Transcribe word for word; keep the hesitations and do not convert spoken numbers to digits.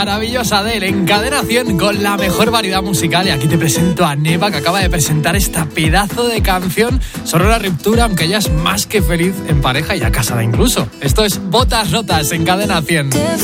maravillosa Adele en Cadena cien con la mejor variedad musical. Y aquí te presento a Neva, que acaba de presentar esta pedazo de canción sobre una ruptura, aunque ella es más que feliz en pareja y ya casada incluso. Esto es Botas Rotas en Cadena cien.